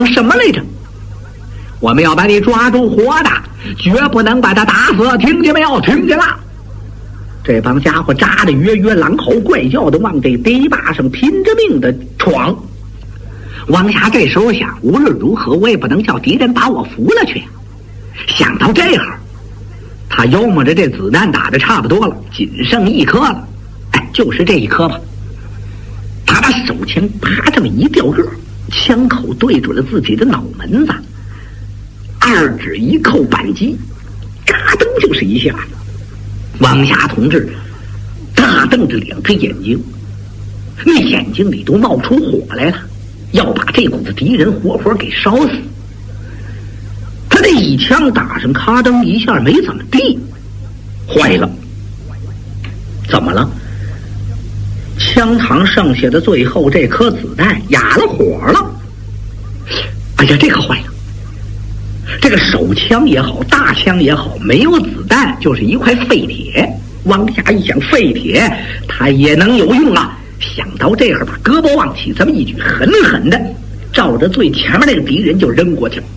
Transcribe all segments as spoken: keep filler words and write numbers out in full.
什么来着？我们要把你抓住活的，绝不能把他打死，听见没有？听见了？这帮家伙扎着约约狼嚎怪叫的往这堤坝上拼着命的闯。王霞这时候想，无论如何我也不能叫敌人把我扶了去。想到这会儿，他幽摸着这子弹打得差不多了，仅剩一颗了。哎，就是这一颗吧。他把手枪啪这么一掉个，枪口对准了自己的脑门子，二指一扣扳机，嘎噔就是一下。王霞同志大瞪着两只眼睛，那眼睛里都冒出火来了，要把这股子敌人活活给烧死。他这一枪打上，咔噔一下没怎么地，坏了，怎么了？枪膛剩下的最后这颗子弹哑了火了。哎呀，这可坏了！这个手枪也好，大枪也好，没有子弹就是一块废铁。王霞一想，废铁它也能有用啊！想到这会儿，把胳膊往起这么一举，狠狠的照着最前面那个敌人就扔过去了。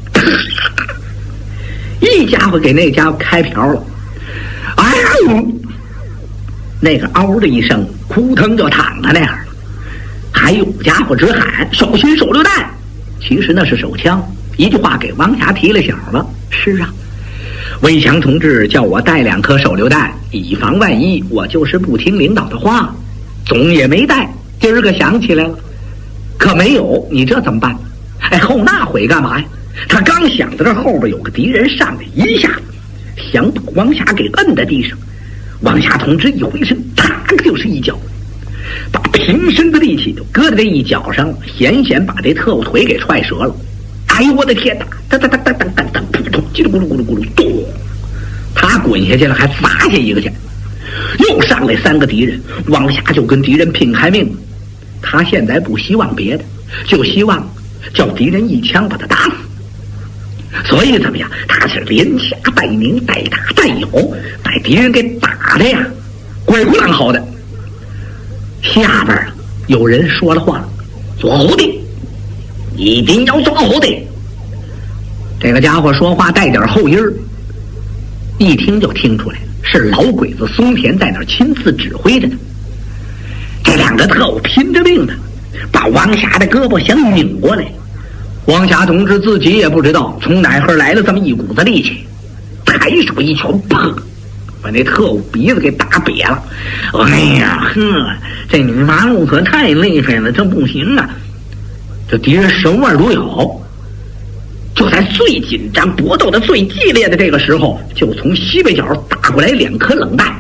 一家伙给那家伙开瓢了，哎呦！那个嗷的一声，扑腾就躺在那样了。还有家伙直喊：“小心手榴弹！”其实那是手枪。一句话给王霞提了醒了。是啊，魏强同志叫我带两颗手榴弹，以防万一。我就是不听领导的话，总也没带。今儿个想起来了，可没有，你这怎么办？哎，后那回干嘛呀？他刚想到这后边有个敌人上来一下，想把王霞给摁在地上。王霞同志一回身，啪就是一脚，把平身的力气就搁在这一脚上了，险险把这特务腿给踹折了。哎呦我的天哪！当当当当当当当，扑通，叽里咕噜咕噜咕噜，咚！他滚下去了，还砸下一个去。又上来三个敌人，王霞就跟敌人拼开命。他现在不希望别的，就希望叫敌人一枪把他打死。所以怎么样？他是连下带拧，带打带咬，把敌人给打的呀，鬼哭狼嚎的。下边啊，有人说了话了：“做好的，一定要做好的。”这个家伙说话带点后音儿，一听就听出来了，是老鬼子松田在那儿亲自指挥着的。这两个特务拼着命的把王霞的胳膊想拧过来。王霞同志自己也不知道从哪儿来了这么一股子力气，抬手一拳，砰，把那特务鼻子给打瘪了。哎呀呵，这女麻木可太厉害了，这不行啊！这敌人什么味儿都有。就在最紧张搏斗的最激烈的这个时候，就从西北角打过来两颗冷弹，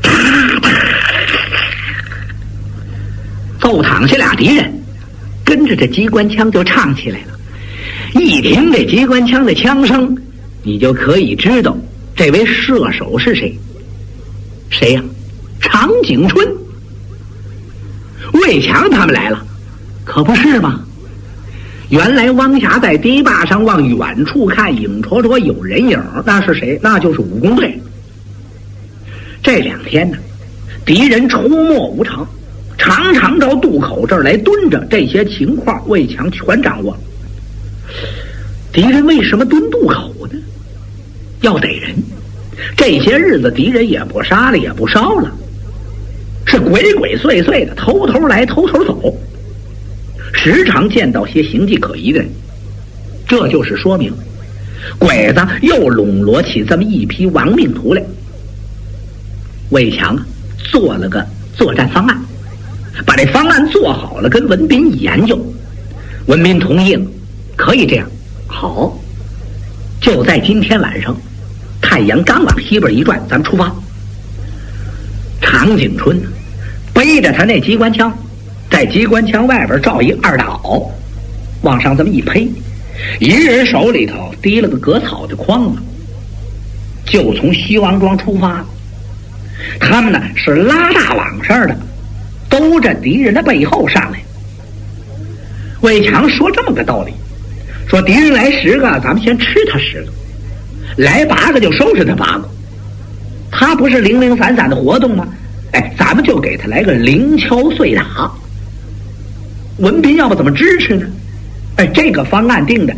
揍躺下俩敌人，跟着这机关枪就唱起来了。一听这机关枪的枪声，你就可以知道这位射手是谁。谁呀？常景春。魏强他们来了，可不是吗？原来汪霞在堤坝上往远处看，影绰绰有人影，那是谁？那就是武工队。这两天呢，敌人出没无常，常常到渡口这儿来蹲着，这些情况魏强全掌握了。敌人为什么蹲渡口呢？要逮人。这些日子敌人也不杀了，也不烧了，是鬼鬼祟祟的，偷偷来偷偷走，时常见到些形迹可疑的人。这就是说明鬼子又笼络起这么一批亡命徒来。魏强做了个作战方案，把这方案做好了，跟文彬一研究，文彬同意了，可以这样。好，就在今天晚上，太阳刚往西边一转，咱们出发。常景春背着他那机关枪，在机关枪外边照一二大袄，往上这么一推，一人手里头提了个割草的筐子，就从西王庄出发。他们呢是拉大网似的，兜着敌人的背后上来。魏强说这么个道理，说敌人来十个，咱们先吃他十个，来八个就收拾他八个。他不是零零散散的活动吗？哎，咱们就给他来个零敲碎打。文彬要不怎么支持呢？ 哎，这个方案定的